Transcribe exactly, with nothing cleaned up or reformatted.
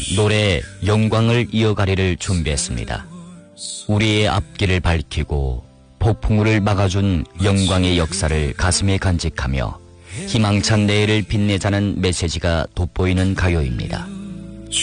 노래 영광을 이어가리를 준비했습니다. 우리의 앞길을 밝히고 폭풍우를 막아준 영광의 역사를 가슴에 간직하며 희망찬 내일을 빛내자는 메시지가 돋보이는 가요입니다.